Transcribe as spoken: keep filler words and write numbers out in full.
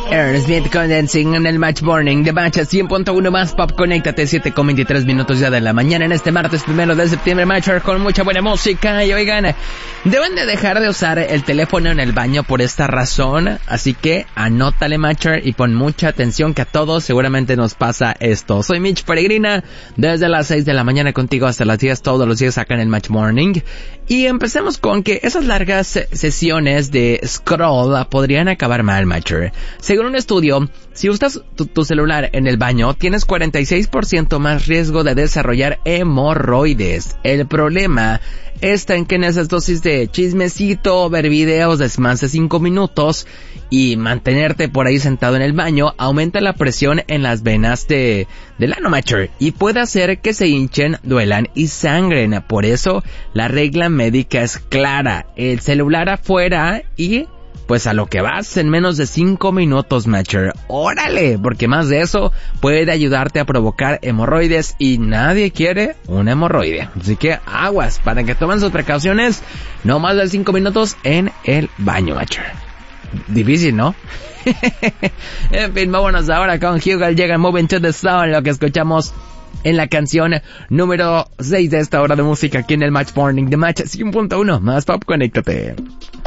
Aerosmith Condensing en el Match Morning de Match cien punto uno más Pop. Conéctate, siete con veintitrés minutos ya de la mañana en este martes primero de septiembre. Matcher con mucha buena música. Y oigan, deben de dejar de usar el teléfono en el baño por esta razón, así que anótale, Matcher, y pon mucha atención que a todos seguramente nos pasa esto. Soy Mitch Peregrina, desde las seis de la mañana contigo hasta las diez todos los días acá en el Match Morning. Y empecemos con que esas largas sesiones de scroll podrían acabar mal, Matcher. Según un estudio, si usas tu, tu celular en el baño, tienes cuarenta y seis por ciento más riesgo de desarrollar hemorroides. El problema está en que en esas dosis de chismecito, ver videos de más de cinco minutos y mantenerte por ahí sentado en el baño, aumenta la presión en las venas de, del ano, Matcher, y puede hacer que se hinchen, duelan y sangren. Por eso, la regla médica es clara: el celular afuera y pues a lo que vas en menos de cinco minutos, Matcher. ¡Órale! Porque más de eso puede ayudarte a provocar hemorroides y nadie quiere un hemorroide. Así que aguas, para que tomen sus precauciones, no más de cinco minutos en el baño, Matcher. Difícil, ¿no? En fin, vámonos ahora con Hugo. Llega Moving to the Sun, lo que escuchamos en la canción número seis de esta hora de música aquí en el Match Morning de Match cien punto uno más Pop. Conéctate.